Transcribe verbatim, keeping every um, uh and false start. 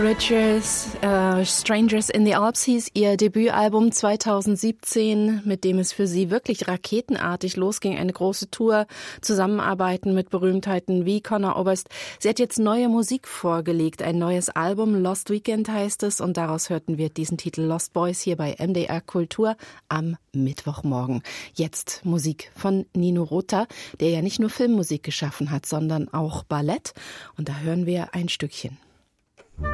Riches, äh, Strangers in the Alps hieß ihr Debütalbum zweitausendsiebzehn, mit dem es für sie wirklich raketenartig losging. Eine große Tour, Zusammenarbeiten mit Berühmtheiten wie Conor Oberst. Sie hat jetzt neue Musik vorgelegt, ein neues Album, Lost Weekend heißt es, und daraus hörten wir diesen Titel Lost Boys hier bei M D R Kultur am Mittwochmorgen. Jetzt Musik von Nino Rota, der ja nicht nur Filmmusik geschaffen hat, sondern auch Ballett. Und da hören wir ein Stückchen.